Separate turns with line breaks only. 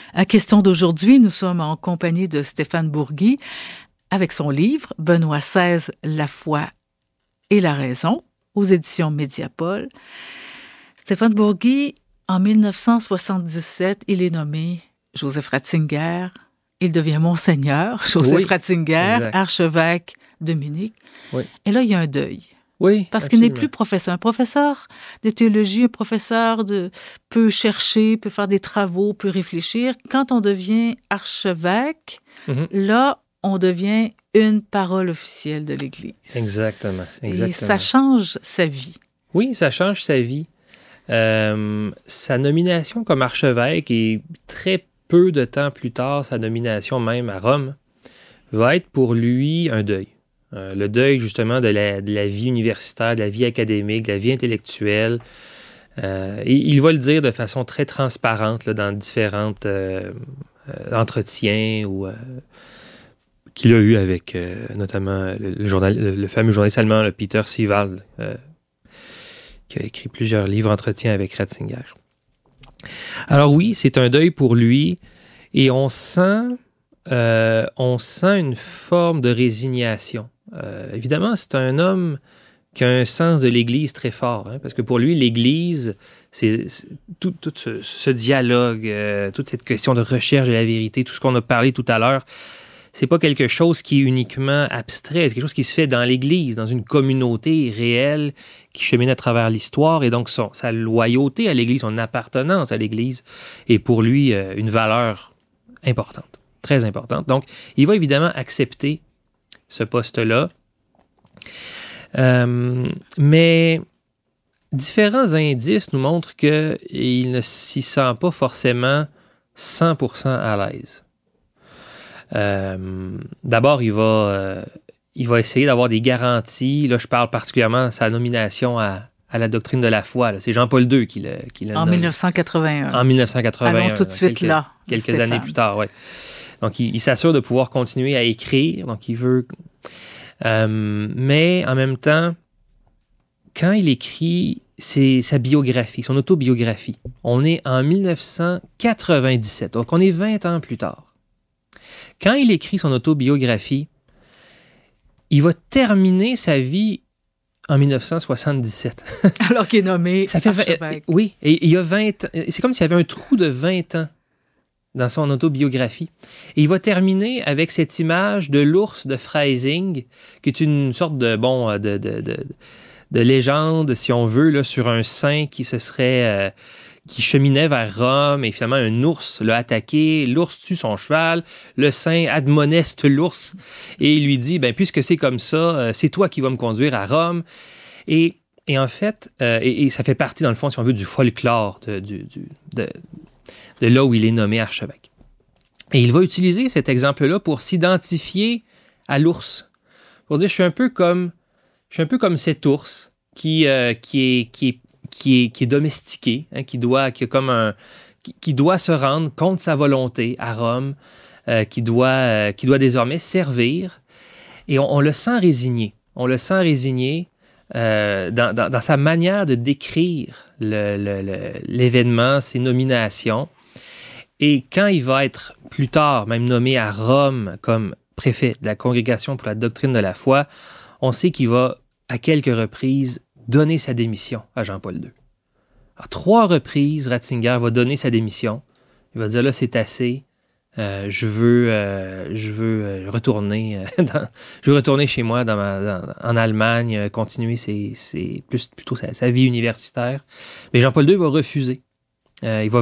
À Question d'aujourd'hui, nous sommes en compagnie de Stéphane Bourgui avec son livre « Benoît XVI, la foi et la raison » aux éditions Mediapol. Stéphane Bourgui, en 1977, il est nommé Joseph Ratzinger. Il devient Monseigneur Joseph Ratzinger,
exact.
archevêque de Munich.
Oui.
Et là, il y a un deuil.
Oui,
parce
absolument.
qu'il n'est plus professeur. Un professeur de théologie, un professeur peut chercher, peut faire des travaux, peut réfléchir. Quand on devient archevêque, là, on devient une parole officielle de l'Église.
Exactement.
Et ça change sa vie.
Oui, ça change sa vie. Sa nomination comme archevêque et très peu de temps plus tard, sa nomination même à Rome, va être pour lui un deuil. Le deuil, justement, de la vie universitaire, de la vie académique, de la vie intellectuelle. Et il va le dire de façon très transparente là, dans différents entretiens qu'il a eu avec notamment le fameux journaliste allemand, Peter Siewald, qui a écrit plusieurs livres entretiens avec Ratzinger. Alors oui, c'est un deuil pour lui et on sent une forme de résignation. Évidemment, c'est un homme qui a un sens de l'Église très fort, parce que pour lui, l'Église, c'est tout ce dialogue, toute cette question de recherche de la vérité, tout ce qu'on a parlé tout à l'heure, c'est pas quelque chose qui est uniquement abstrait, c'est quelque chose qui se fait dans l'Église, dans une communauté réelle qui chemine à travers l'histoire, et donc sa loyauté à l'Église, son appartenance à l'Église est pour lui une valeur importante, très importante. Donc, il va évidemment accepter ce poste-là. Mais différents indices nous montrent qu'il ne s'y sent pas forcément 100% à l'aise. D'abord, il va essayer d'avoir des garanties. Là, je parle particulièrement de sa nomination à la doctrine de la foi. Là. C'est Jean-Paul II qui l'a
en
nommé.
1981.
En 1981.
Allons tout de suite là.
Quelques
Stéphane.
années plus tard, oui. Donc, il s'assure de pouvoir continuer à écrire. Donc, il veut... mais en même temps, quand il écrit, c'est sa biographie, son autobiographie. On est en 1997, donc on est 20 ans plus tard. Quand il écrit son autobiographie, il va terminer sa vie en 1977.
Alors qu'il est nommé archevêque.
Oui, et il y a 20 ans. C'est comme s'il y avait un trou de 20 ans dans son autobiographie. Et il va terminer avec cette image de l'ours de Freising, qui est une sorte de légende, si on veut, là, sur un saint qui cheminait vers Rome, et finalement un ours l'a attaqué, l'ours tue son cheval, le saint admoneste l'ours, et il lui dit, puisque c'est comme ça, c'est toi qui vas me conduire à Rome. Et en fait, et ça fait partie, dans le fond, si on veut, du folklore de là où il est nommé archevêque. Et il va utiliser cet exemple-là pour s'identifier à l'ours. Pour dire, je suis un peu comme cet ours qui est domestiqué, qui doit se rendre contre sa volonté à Rome, qui doit désormais servir. Et on le sent résigné. On le sent résigné dans sa manière de décrire l'événement, ses nominations. Et quand il va être plus tard même nommé à Rome comme préfet de la Congrégation pour la doctrine de la foi, on sait qu'il va à quelques reprises donner sa démission à Jean-Paul II. À 3 reprises, Ratzinger va donner sa démission. Il va dire là, c'est assez. Je veux retourner chez moi en Allemagne, continuer plutôt sa vie universitaire. Mais Jean-Paul II va refuser. Il va